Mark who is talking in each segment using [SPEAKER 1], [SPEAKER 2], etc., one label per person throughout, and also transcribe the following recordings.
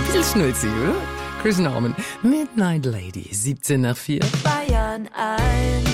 [SPEAKER 1] bisschen schnulzig, oder? Chris Norman, Midnight Lady, 17 nach 4.
[SPEAKER 2] Bayern 1.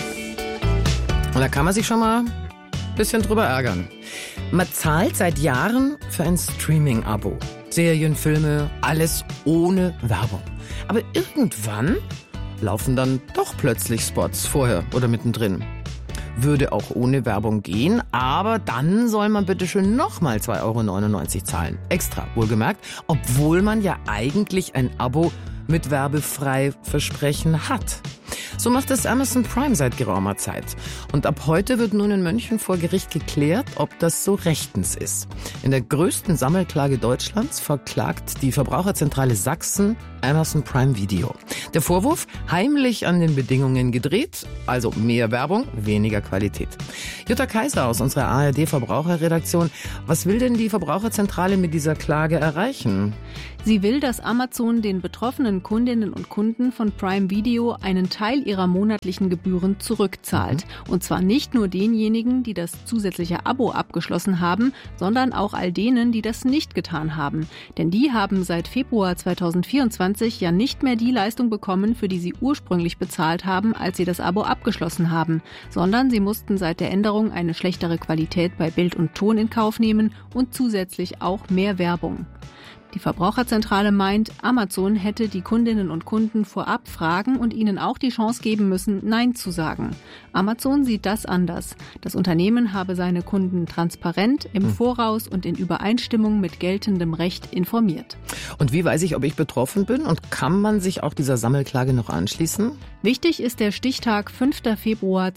[SPEAKER 1] Und da kann man sich schon mal ein bisschen drüber ärgern. Man zahlt seit Jahren für ein Streaming-Abo. Serien, Filme, alles ohne Werbung. Aber irgendwann laufen dann doch plötzlich Spots, vorher oder mittendrin. Würde auch ohne Werbung gehen, aber dann soll man bitte schön nochmal 2,99 € zahlen. Extra, wohlgemerkt, obwohl man ja eigentlich ein Abo mit werbefrei Versprechen hat. So macht es Amazon Prime seit geraumer Zeit. Und ab heute wird nun in München vor Gericht geklärt, ob das so rechtens ist. In der größten Sammelklage Deutschlands verklagt die Verbraucherzentrale Sachsen Amazon Prime Video. Der Vorwurf, heimlich an den Bedingungen gedreht, also mehr Werbung, weniger Qualität. Jutta Kaiser aus unserer ARD-Verbraucherredaktion. Was will denn die Verbraucherzentrale mit dieser Klage erreichen?
[SPEAKER 3] Sie will, dass Amazon den betroffenen Kundinnen und Kunden von Prime Video einen Teil ihrer monatlichen Gebühren zurückzahlt. Und zwar nicht nur denjenigen, die das zusätzliche Abo abgeschlossen haben, sondern auch all denen, die das nicht getan haben. Denn die haben seit Februar 2024 ja nicht mehr die Leistung bekommen, für die sie ursprünglich bezahlt haben, als sie das Abo abgeschlossen haben, sondern sie mussten seit der Änderung eine schlechtere Qualität bei Bild und Ton in Kauf nehmen und zusätzlich auch mehr Werbung. Die Verbraucherzentrale meint, Amazon hätte die Kundinnen und Kunden vorab fragen und ihnen auch die Chance geben müssen, Nein zu sagen. Amazon sieht das anders. Das Unternehmen habe seine Kunden transparent, im Voraus und in Übereinstimmung mit geltendem Recht informiert.
[SPEAKER 1] Und wie weiß ich, ob ich betroffen bin? Und kann man sich auch dieser Sammelklage noch anschließen?
[SPEAKER 3] Wichtig ist der Stichtag 5. Februar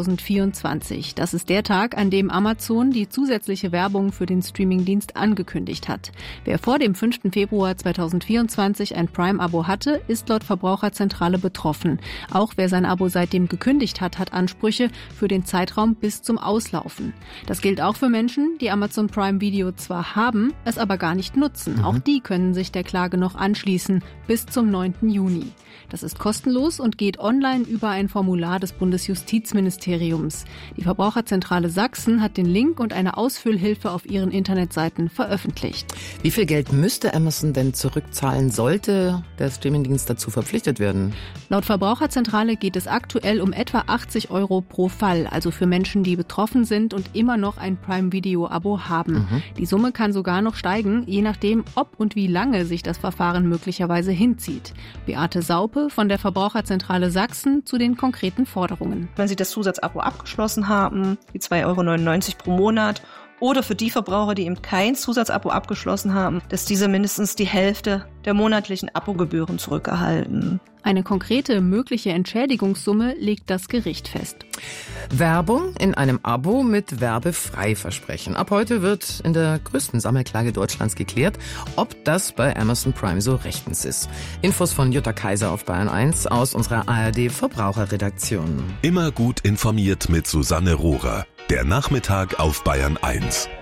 [SPEAKER 3] 2024. Das ist der Tag, an dem Amazon die zusätzliche Werbung für den Streamingdienst angekündigt hat. Wer vor dem 5. Februar 2024 ein Prime-Abo hatte, ist laut Verbraucherzentrale betroffen. Auch wer sein Abo seitdem gekündigt hat, hat Ansprüche für den Zeitraum bis zum Auslaufen. Das gilt auch für Menschen, die Amazon Prime Video zwar haben, es aber gar nicht nutzen. Auch die können sich der Klage noch anschließen, bis zum 9. Juni. Das ist kostenlos und geht online über ein Formular des Bundesjustizministeriums. Die Verbraucherzentrale Sachsen hat den Link und eine Ausfüllhilfe auf ihren Internetseiten veröffentlicht.
[SPEAKER 1] Wie viel Geld müsste Amazon denn zurückzahlen, sollte der Streamingdienst dazu verpflichtet werden?
[SPEAKER 3] Laut Verbraucherzentrale geht es aktuell um etwa 80 € pro Fall, also für Menschen, die betroffen sind und immer noch ein Prime-Video-Abo haben. Die Summe kann sogar noch steigen, je nachdem, ob und wie lange sich das Verfahren möglicherweise hinzieht. Beate Saupe von der Verbraucherzentrale Sachsen zu den konkreten Forderungen.
[SPEAKER 4] Wenn Sie das Zusatzabo abgeschlossen haben, die 2,99 € pro Monat, oder für die Verbraucher, die eben kein Zusatzabo abgeschlossen haben, dass diese mindestens die Hälfte der monatlichen Abogebühren zurückerhalten.
[SPEAKER 3] Eine konkrete mögliche Entschädigungssumme legt das Gericht fest.
[SPEAKER 1] Werbung in einem Abo mit Werbefreiversprechen. Ab heute wird in der größten Sammelklage Deutschlands geklärt, ob das bei Amazon Prime so rechtens ist. Infos von Jutta Kaiser auf Bayern 1 aus unserer ARD-Verbraucherredaktion.
[SPEAKER 5] Immer gut informiert mit Susanne Rohrer. Der Nachmittag auf Bayern 1.